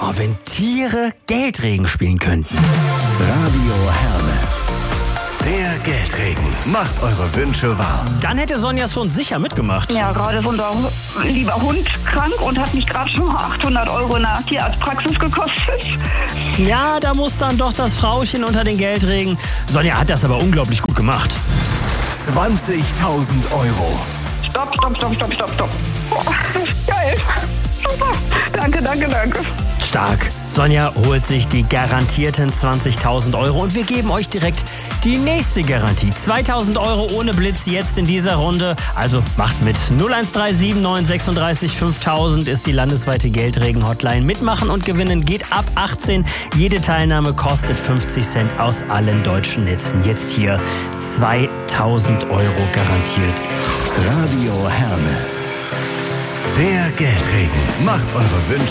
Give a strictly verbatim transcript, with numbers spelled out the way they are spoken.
Oh, wenn Tiere Geldregen spielen könnten. Radio Herne. Der Geldregen macht eure Wünsche wahr. Dann hätte Sonjas Hund sicher mitgemacht. Ja, gerade ist unser lieber Hund krank und hat mich gerade schon mal achthundert Euro in der Tierarztpraxis gekostet. Ja, da muss dann doch das Frauchen unter den Geldregen. Sonja hat das aber unglaublich gut gemacht. zwanzigtausend Euro. Stopp, stopp, stopp, stopp, stopp, stopp. Oh, geil. Super. Danke, danke, danke. Stark. Sonja holt sich die garantierten zwanzigtausend Euro und wir geben euch direkt die nächste Garantie. zweitausend Euro ohne Blitz jetzt in dieser Runde. Also macht mit. null eins drei sieben neun sechsunddreißig fünftausend ist die landesweite Geldregen-Hotline. Mitmachen und gewinnen geht ab achtzehn. Jede Teilnahme kostet fünfzig Cent aus allen deutschen Netzen. Jetzt hier zweitausend Euro garantiert. Radio Herne. Der Geldregen macht eure Wünsche